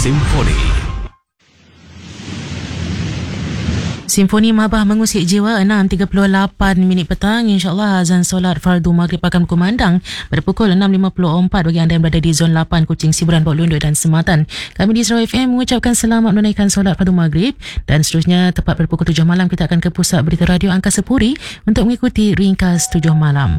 Simfoni. Simfoni Mabah mengusik jiwa 6.38 minit petang. InsyaAllah azan solat fardu maghrib akan kumandang pada pukul 6.54 bagi anda yang berada di zon 8 Kuching, Siburan, Port Lundu dan Sematan. Kami di Sarawak FM mengucapkan selamat menunaikan solat fardu maghrib dan seterusnya tepat pada pukul 7 malam kita akan ke pusat berita radio Angkasa Puri untuk mengikuti ringkas 7 malam.